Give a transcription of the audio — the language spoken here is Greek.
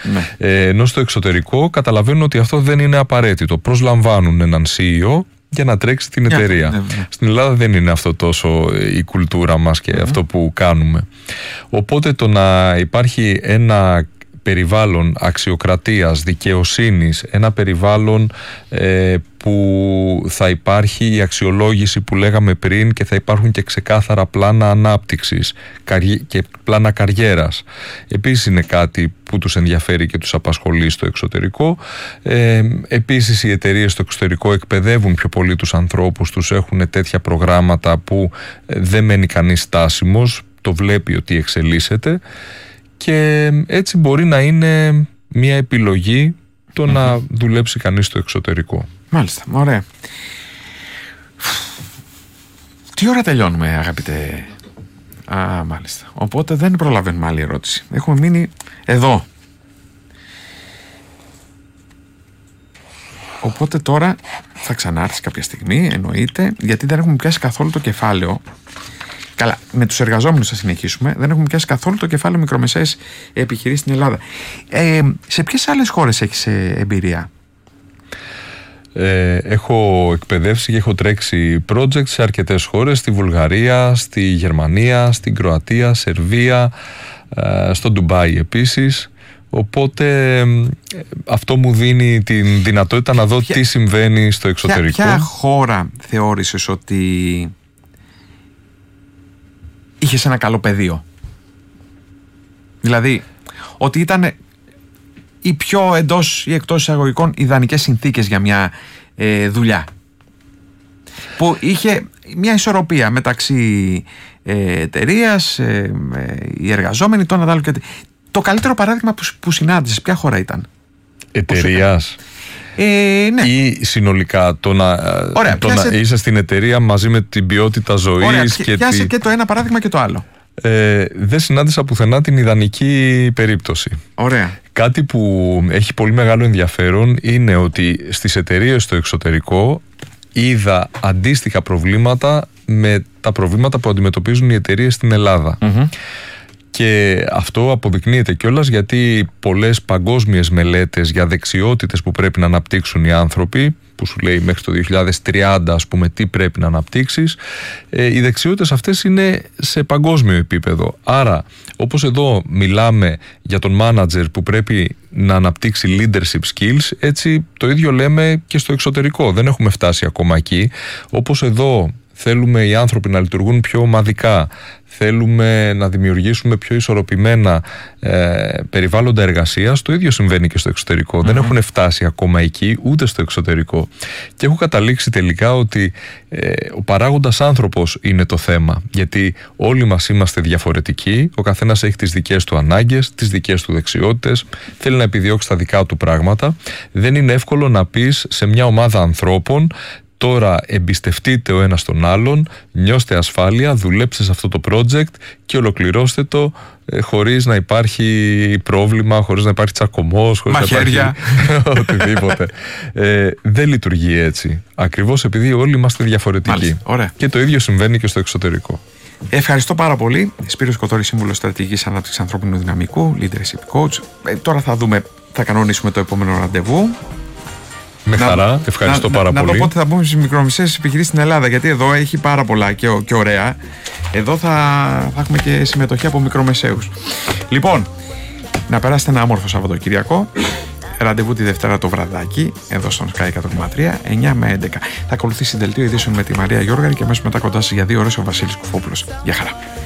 Ενώ στο εξωτερικό καταλαβαίνουν ότι αυτό δεν είναι απαραίτητο. Προσλαμβάνουν έναν CEO για να τρέξει την εταιρεία. Στην Ελλάδα δεν είναι αυτό τόσο η κουλτούρα μας και αυτό που κάνουμε. Οπότε το να υπάρχει ένα περιβάλλον αξιοκρατίας, δικαιοσύνης, ένα περιβάλλον που θα υπάρχει η αξιολόγηση που λέγαμε πριν και θα υπάρχουν και ξεκάθαρα πλάνα ανάπτυξης και πλάνα καριέρας. Επίσης είναι κάτι που τους ενδιαφέρει και τους απασχολεί στο εξωτερικό. Επίσης οι εταιρείες στο εξωτερικό εκπαιδεύουν πιο πολύ τους ανθρώπους τους, έχουν τέτοια προγράμματα που δεν μένει κανείς στάσιμος, το βλέπει ότι εξελίσσεται. Και έτσι μπορεί να είναι μια επιλογή το να δουλέψει κανείς στο εξωτερικό. Μάλιστα, ωραία. Τι ώρα τελειώνουμε, αγαπητέ? Μάλιστα. Οπότε δεν προλαβαίνουμε άλλη ερώτηση. Έχουμε μείνει εδώ. Οπότε τώρα θα ξανάρθεις κάποια στιγμή, εννοείται, γιατί δεν έχουμε πιάσει καθόλου το κεφάλαιο. Καλά, με τους εργαζόμενους θα συνεχίσουμε. Δεν έχουμε πιάσει καθόλου το κεφάλαιο μικρομεσαίες επιχειρήσεις στην Ελλάδα. Σε ποιες άλλες χώρες έχεις εμπειρία? Έχω εκπαιδεύσει και έχω τρέξει project σε αρκετές χώρες. Στη Βουλγαρία, στη Γερμανία, στην Κροατία, Σερβία, στο Ντουμπάι επίσης. Οπότε αυτό μου δίνει την δυνατότητα να δω τι συμβαίνει στο εξωτερικό. Ποια χώρα θεώρησες ότι είχες ένα καλό πεδίο? Δηλαδή ότι ήταν οι πιο εντός ή εκτός εισαγωγικών ιδανικές συνθήκες για μια δουλειά, που είχε μια ισορροπία μεταξύ εταιρείας, οι εργαζόμενοι, το ένα άλλο και το καλύτερο παράδειγμα που συνάντησες, ποια χώρα ήταν? Εταιρείας? Ναι. Ή συνολικά το να είσαι στην εταιρεία μαζί με την ποιότητα ζωής? Ωραία, πιάσε και το ένα παράδειγμα και το άλλο. Δεν συνάντησα πουθενά την ιδανική περίπτωση. Ωραία. Κάτι που έχει πολύ μεγάλο ενδιαφέρον είναι ότι στις εταιρείες στο εξωτερικό είδα αντίστοιχα προβλήματα με τα προβλήματα που αντιμετωπίζουν οι εταιρείες στην Ελλάδα. Και αυτό αποδεικνύεται κιόλας γιατί πολλές παγκόσμιες μελέτες για δεξιότητες που πρέπει να αναπτύξουν οι άνθρωποι, που σου λέει μέχρι το 2030 ας πούμε τι πρέπει να αναπτύξεις, οι δεξιότητες αυτές είναι σε παγκόσμιο επίπεδο. Άρα όπως εδώ μιλάμε για τον manager που πρέπει να αναπτύξει leadership skills, έτσι το ίδιο λέμε και στο εξωτερικό. Δεν έχουμε φτάσει ακόμα εκεί. Όπως εδώ θέλουμε οι άνθρωποι να λειτουργούν πιο ομαδικά, θέλουμε να δημιουργήσουμε πιο ισορροπημένα περιβάλλοντα εργασίας, το ίδιο συμβαίνει και στο εξωτερικό. Δεν έχουν φτάσει ακόμα εκεί, ούτε στο εξωτερικό. Και έχω καταλήξει τελικά ότι ο παράγοντας άνθρωπος είναι το θέμα. Γιατί όλοι μας είμαστε διαφορετικοί, ο καθένας έχει τις δικές του ανάγκες, τις δικές του δεξιότητες, θέλει να επιδιώξει τα δικά του πράγματα. Δεν είναι εύκολο να πεις σε μια ομάδα ανθρώπων: τώρα εμπιστευτείτε ο ένας τον άλλον, νιώστε ασφάλεια, δουλέψτε σε αυτό το project και ολοκληρώστε το χωρίς να υπάρχει πρόβλημα, χωρίς να υπάρχει τσακωμός, χωρίς μαχαίρια, να υπάρχει οτιδήποτε. Δεν λειτουργεί έτσι. Ακριβώς επειδή όλοι είμαστε διαφορετικοί. Και το ίδιο συμβαίνει και στο εξωτερικό. Ευχαριστώ πάρα πολύ. Σπύρος Κοτώρης, Σύμβουλος Στρατηγικής Ανάπτυξης Ανθρώπινου Δυναμικού, Leadership Coach. Τώρα θα κανονίσουμε το επόμενο ραντεβού. Με χαρά, ευχαριστώ πάρα πολύ. Να δω πότε θα μπούμε στις μικρομεσαίες επιχειρήσεις στην Ελλάδα, γιατί εδώ έχει πάρα πολλά και ωραία. Εδώ θα έχουμε και συμμετοχή από μικρομεσαίους. Λοιπόν, να περάσετε ένα όμορφο Σαββατοκυριακό. Ραντεβού τη Δευτέρα το βραδάκι, εδώ στον Sky 100,3, 9 με 11. Θα ακολουθήσει δελτίο ειδήσεων με τη Μαρία Γιώργαρη και αμέσως μετά κοντά σας για 2 ώρες ο Βασίλης Κουφόπουλος. Γεια χαρά.